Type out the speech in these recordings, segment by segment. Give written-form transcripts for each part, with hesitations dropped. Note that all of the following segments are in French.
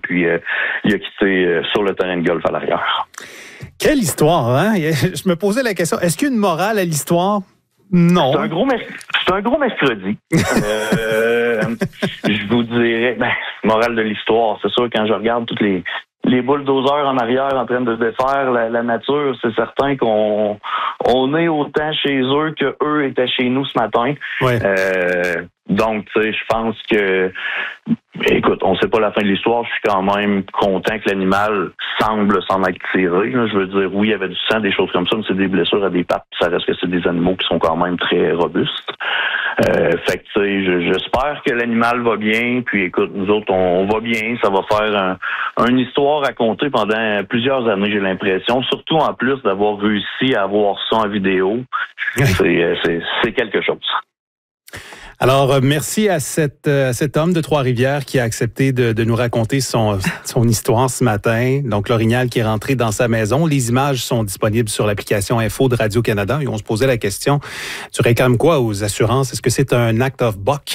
puis il a quitté sur le terrain de golf à l'arrière. Quelle histoire, hein? Je me posais la question, est-ce qu'il y a une morale à l'histoire? Non. C'est un gros mercredi. Je vous dirais, morale de l'histoire, c'est sûr, quand je regarde toutes les bulldozers en arrière en train de défaire la nature, c'est certain qu'on est autant chez eux que eux étaient chez nous ce matin. Ouais. Donc, tu sais, je pense que, écoute, on sait pas la fin de l'histoire. Je suis quand même content que l'animal semble s'en être tiré. Je veux dire, oui, il y avait du sang, des choses comme ça, mais c'est des blessures à des pattes. Ça reste que c'est des animaux qui sont quand même très robustes. Fait que, tu sais, j'espère que l'animal va bien. Puis, écoute, nous autres, on va bien. Ça va faire une histoire à compter pendant plusieurs années, j'ai l'impression. Surtout en plus d'avoir réussi à avoir ça en vidéo. C'est quelque chose. Alors, merci à cet homme de Trois-Rivières qui a accepté de nous raconter son histoire ce matin. Donc, l'orignal qui est rentré dans sa maison. Les images sont disponibles sur l'application Info de Radio-Canada. Et on se posait la question, tu réclames quoi aux assurances? Est-ce que c'est un act of buck?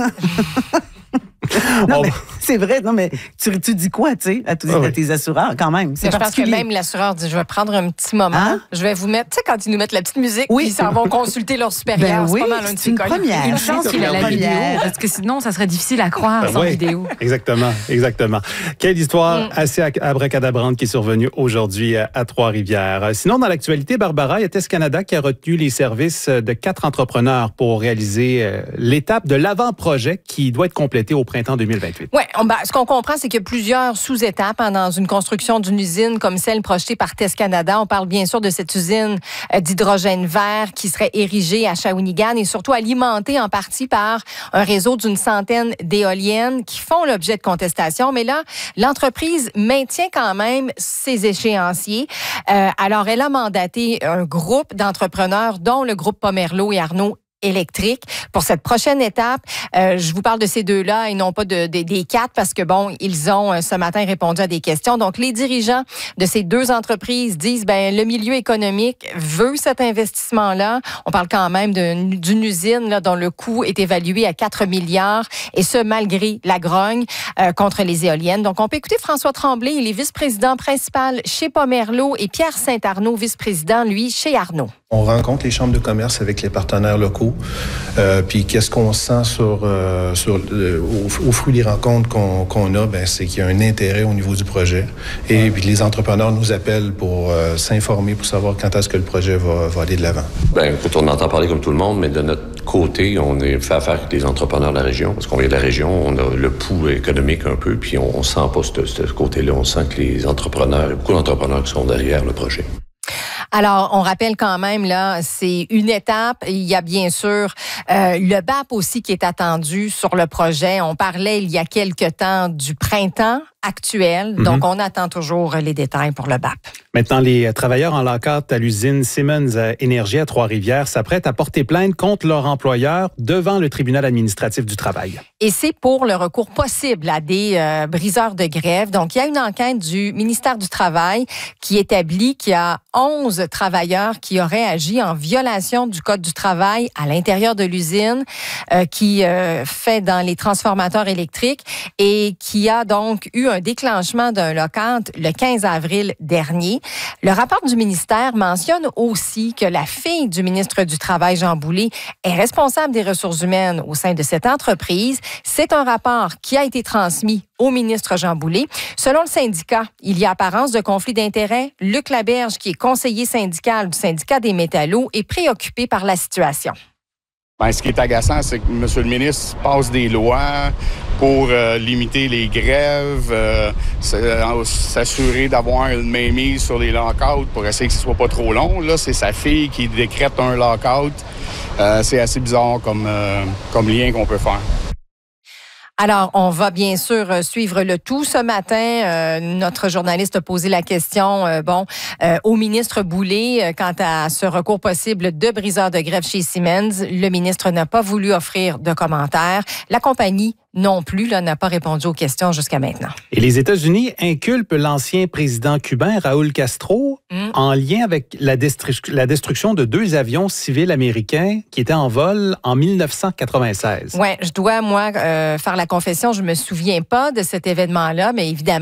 Non, mais c'est vrai. Non, mais tu dis quoi, tu sais, à tes assureurs, quand même? Je pense que même l'assureur dit, je vais prendre un petit moment. Hein? Je vais vous mettre, tu sais, quand ils nous mettent la petite musique, puis ils s'en vont consulter leur supérieur. Oui, c'est pas mal un de une première. Une chance qu'il a la vidéo, parce que sinon, ça serait difficile à croire sans vidéo. Exactement. Quelle histoire assez abracadabrante qui est survenue aujourd'hui à Trois-Rivières. Sinon, dans l'actualité, Barbara, il y a Test Canada qui a retenu les services de 4 entrepreneurs pour réaliser l'étape de l'avant-projet qui doit être complétée au printemps 2028. Oui, ce qu'on comprend, c'est qu'il y a plusieurs sous-étapes dans une construction d'une usine comme celle projetée par Test Canada. On parle bien sûr de cette usine d'hydrogène vert qui serait érigée à Shawinigan et surtout alimentée en partie par un réseau d'une centaine d'éoliennes qui font l'objet de contestation. Mais là, l'entreprise maintient quand même ses échéanciers. Alors, elle a mandaté un groupe d'entrepreneurs, dont le groupe Pomerleau et Arnaud électrique pour cette prochaine étape. Je vous parle de ces deux-là et non pas des 4 parce que, ils ont ce matin répondu à des questions. Donc, les dirigeants de ces 2 entreprises disent, le milieu économique veut cet investissement-là. On parle quand même d'une usine là, dont le coût est évalué à 4 milliards et ce, malgré la grogne contre les éoliennes. Donc, on peut écouter François Tremblay, il est vice-président principal chez Pomerleau et Pierre Saint-Arnaud, vice-président, lui, chez Arnaud. On rencontre les chambres de commerce avec les partenaires locaux. Puis qu'est-ce qu'on sent au fruit des rencontres qu'on a, c'est qu'il y a un intérêt au niveau du projet. Et puis les entrepreneurs nous appellent pour s'informer, pour savoir quand est-ce que le projet va aller de l'avant. Écoute, on entend parler comme tout le monde, mais de notre côté, on est fait affaire avec les entrepreneurs de la région, parce qu'on vient de la région, on a le pouls économique un peu, puis on sent pas ce côté-là. On sent que les entrepreneurs, il y a beaucoup d'entrepreneurs qui sont derrière le projet. Alors, on rappelle quand même, là, c'est une étape. Il y a bien sûr le BAP aussi qui est attendu sur le projet. On parlait il y a quelque temps du printemps actuel. Donc, on attend toujours les détails pour le BAP. Maintenant, les travailleurs en lockout à l'usine Siemens Énergie à Trois-Rivières s'apprêtent à porter plainte contre leur employeur devant le tribunal administratif du travail. Et c'est pour le recours possible à des briseurs de grève. Donc, il y a une enquête du ministère du Travail qui établit qu'il y a 11 travailleurs qui auraient agi en violation du Code du travail à l'intérieur de l'usine qui fait dans les transformateurs électriques et qui a donc eu un déclenchement d'un lockout le 15 avril dernier. Le rapport du ministère mentionne aussi que la fille du ministre du Travail, Jean Boulet, est responsable des ressources humaines au sein de cette entreprise. C'est un rapport qui a été transmis au ministre Jean Boulet. Selon le syndicat, il y a apparence de conflit d'intérêts. Luc Laberge, qui est conseiller syndical du syndicat des métallos, est préoccupé par la situation. Ce qui est agaçant, c'est que M. le ministre passe des lois pour limiter les grèves, s'assurer d'avoir une mainmise sur les lockouts pour essayer que ce soit pas trop long. Là, c'est sa fille qui décrète un lockout. C'est assez bizarre comme lien qu'on peut faire. Alors, on va bien sûr suivre le tout. Ce matin, notre journaliste a posé la question au ministre Boulet quant à ce recours possible de briseurs de grève chez Siemens. Le ministre n'a pas voulu offrir de commentaires. La compagnie non plus n'a pas répondu aux questions jusqu'à maintenant. Et les États-Unis inculpent l'ancien président cubain Raúl Castro en lien avec la destruction de 2 avions civils américains qui étaient en vol en 1996. Oui, je dois, moi, faire la confession, je me souviens pas de cet événement-là, mais évidemment,